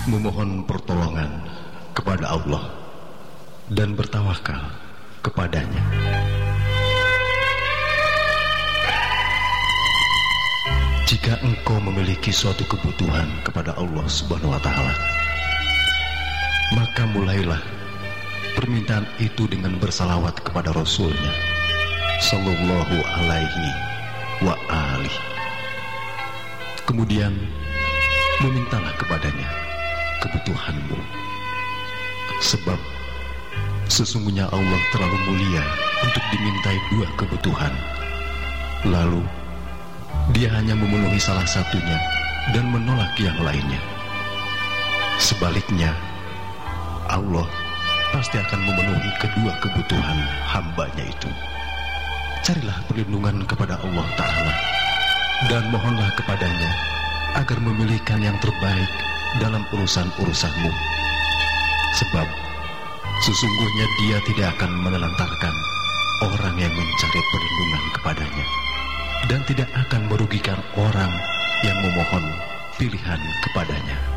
memohon pertolongan kepada Allah dan bertawakal kepadanya. Jika engkau memiliki suatu kebutuhan kepada Allah Subhanahu wa Ta'ala, maka mulailah permintaan itu dengan bersalawat kepada Rasulnya Sallallahu alaihi wa alihi. Kemudian memintalah kepadanya kebutuhanmu, sebab sesungguhnya Allah terlalu mulia untuk dimintai dua kebutuhan, lalu Dia hanya memenuhi salah satunya dan menolak yang lainnya. Sebaliknya, Allah pasti akan memenuhi kedua kebutuhan hambanya itu. Carilah perlindungan kepada Allah Ta'ala dan mohonlah kepadanya agar memilihkan yang terbaik dalam urusan-urusanmu, sebab sesungguhnya Dia tidak akan menelantarkan orang yang mencari perlindungan kepadanya, dan tidak akan merugikan orang yang memohon pilihan kepadanya.